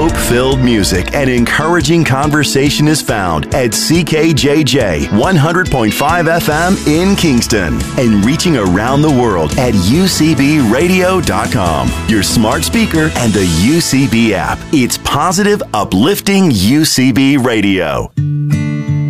Hope-filled music and encouraging conversation is found at CKJJ 100.5 FM in Kingston and reaching around the world at UCBradio.com, your smart speaker, and the UCB app. It's positive, uplifting UCB Radio.